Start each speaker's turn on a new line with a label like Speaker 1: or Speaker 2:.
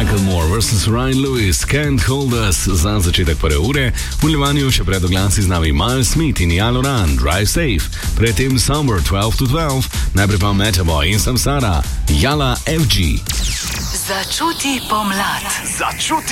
Speaker 1: Macklemore vs. Ryan Lewis, Can't Hold Us za začetek prve ure, v nadaljevanju še pred oglasi z nami Miles Smith in Yalo Ran, Drive Safe, predtem Summer 12 to 12, najprej pa Metaboy in Samsara, Yala FG.
Speaker 2: Začuti pomlad.